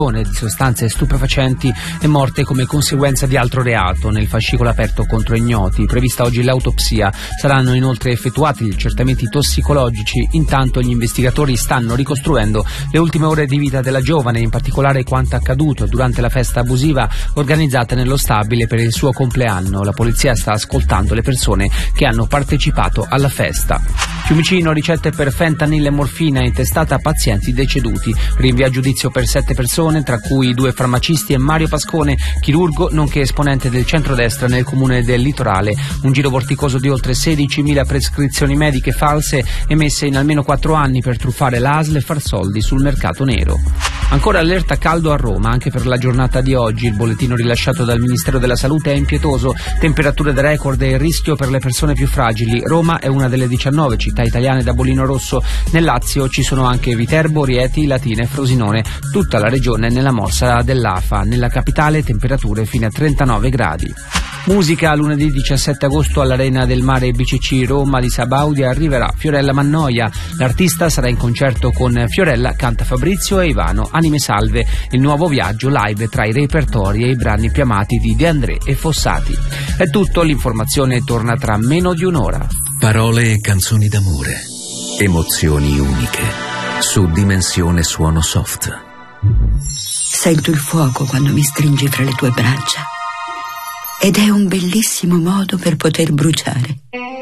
di sostanze stupefacenti e morte come conseguenza di altro reato nel fascicolo aperto contro ignoti. Prevista oggi l'autopsia. Saranno inoltre effettuati gli accertamenti tossicologici. Intanto gli investigatori stanno ricostruendo le ultime ore di vita della giovane, in particolare quanto accaduto durante la festa abusiva organizzata nello stabile per il suo compleanno. La polizia sta ascoltando le persone che hanno partecipato alla festa. Fiumicino, ricette per fentanyl e morfina intestata a pazienti deceduti. Rinvia a giudizio per 7 persone, tra cui 2 farmacisti e Mario Pascone, chirurgo nonché esponente del centrodestra nel comune del Litorale. Un giro vorticoso di oltre 16.000 prescrizioni mediche false emesse in almeno 4 anni per truffare l'ASL e far soldi sul mercato nero. Ancora allerta caldo a Roma anche per la giornata di oggi. Il bollettino rilasciato dal Ministero della Salute è impietoso. Temperature da record e il rischio per le persone più fragili. Roma è una delle 19 città italiane da bollino rosso. Nel Lazio ci sono anche Viterbo, Rieti, Latina e Frosinone. Tutta la regione nella morsa dell'AFA. Nella capitale temperature fino a 39 gradi. Musica, lunedì 17 agosto all'Arena del Mare BCC Roma di Sabaudia arriverà Fiorella Mannoia. L'artista sarà in concerto con Fiorella, canta Fabrizio e Ivano. Anime salve, il nuovo viaggio live tra i repertori e i brani più amati di De André e Fossati. È tutto, l'informazione torna tra meno di un'ora. Parole e canzoni d'amore, emozioni uniche, su Dimensione Suono Soft. Sento il fuoco quando mi stringi fra le tue braccia ed è un bellissimo modo per poter bruciare.